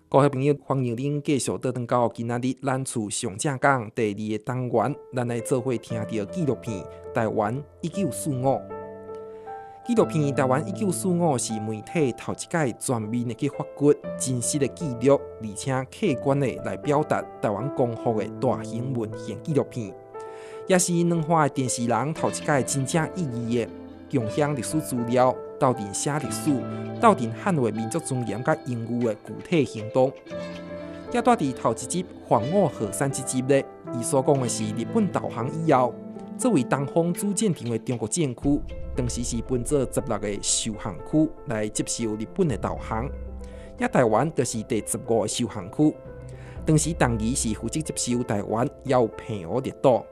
各位朋友，欢迎您继续倒转到今仔日咱厝上正讲第2个单元，咱来做伙听到纪录片《台湾1945》。纪录片《台湾1945》是媒体头一届全面的去发掘真实的记录，而且客观的来表达台湾光复的大型文献纪录片，也是两岸的电视人头一届真正意义的共享历史资料。斗阵写历史，斗阵捍卫民族尊严甲荣誉的具体行动，也带伫头一集《防我河山》这集咧，伊所讲的是日本投降以后，作为东方主战场的中国政区，当时是分做16个受降区来接受日本的投降，也台湾就是第15个受降区。当时同期是负责接收台湾，也有平和列岛。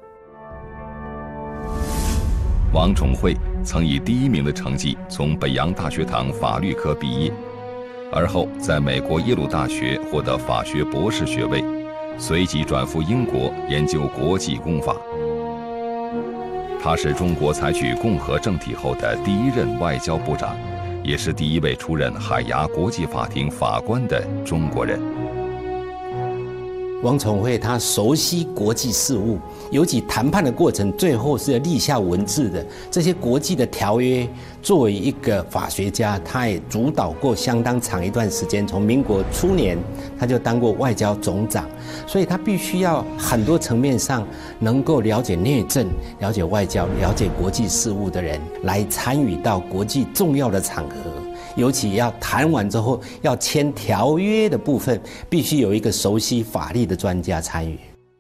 王宠惠曾以第1名的成绩从北洋大学堂法律科毕业，而后在美国耶鲁大学获得法学博士学位，随即转赴英国研究国际公法。他是中国采取共和政体后的第1任外交部长，也是第1位出任海牙国际法庭法官的中国人。 王宠惠他熟悉国际事务，尤其谈判的过程，最后是要立下文字的。这些国际的条约，作为一个法学家，他也主导过相当长一段时间。从民国初年，他就当过外交总长，所以他必须要很多层面上能够了解内政、了解外交、了解国际事务的人，来参与到国际重要的场合。尤其要谈完之后要签条约的部分，必须有一个熟悉法律的专家参与。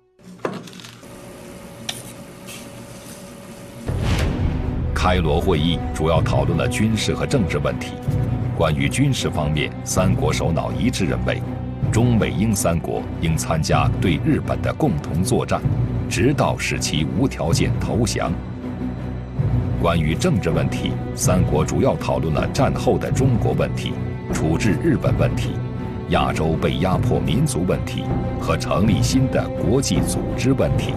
开罗会议主要讨论了军事和政治问题。关于军事方面，三国首脑一致认为，中美英3国应参加对日本的共同作战，直到使其无条件投降。关于政治问题，3国主要讨论了战后的中国问题、处置日本问题、亚洲被压迫民族问题和成立新的国际组织问题。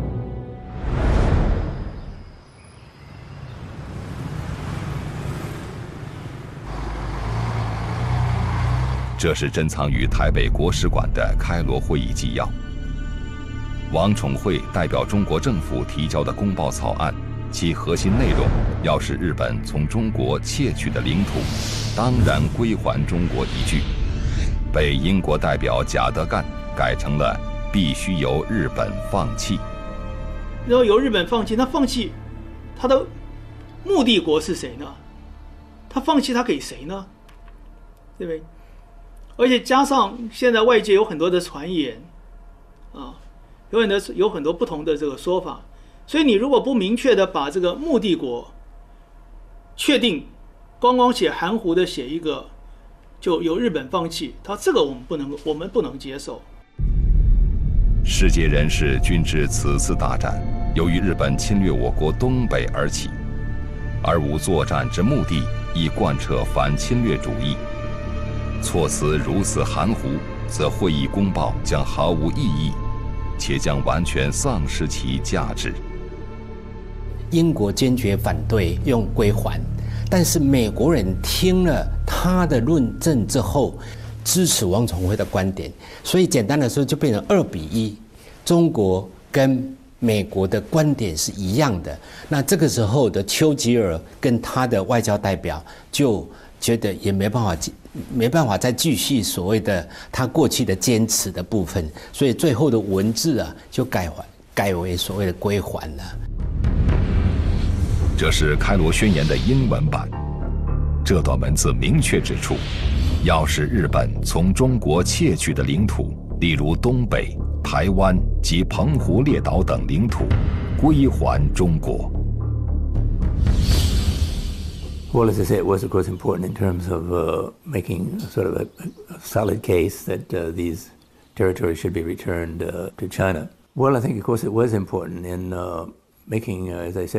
这是珍藏于台北国史馆的开罗会议纪要。王宠惠代表中国政府提交的公报草案，其核心内容要使日本从中国窃取的领土当然归还中国一句，被英国代表贾德干改成了必须由日本放弃。 然后由日本放弃，那放弃他的目的国是谁呢？他放弃他给谁呢？对不对？而且加上现在外界有很多的传言啊，有很多不同的这个说法。所以你如果不明确的把这个目的国确定，光写含糊的写一个就由日本放弃，这个我们不能接受。 世界人士均知此次大战由于日本侵略我国东北而起，而无作战之目的，亦贯彻反侵略主义。措辞如此含糊，则会议公报将毫无意义，且将完全丧失其价值。 英国坚决反对用归还，但是美国人听了他的论证之后，支持王宠惠的观点，所以简单的说就变成2比1，中国跟美国的观点是一样的。那这个时候的丘吉尔跟他的外交代表就觉得也没办法再继续所谓的他过去的坚持的部分，所以最后的文字就改为所谓的归还了。 这是开罗宣言的英文版。这段文字明确指出，要使日本从中国窃取的领土，例如东北、台湾及澎湖列岛等领土，归还中国。 Well, as I say, it was, of course, important in terms of making sort of a solid case that these territories should be returned to China. Well, I think, of course, it was important in making, as I said,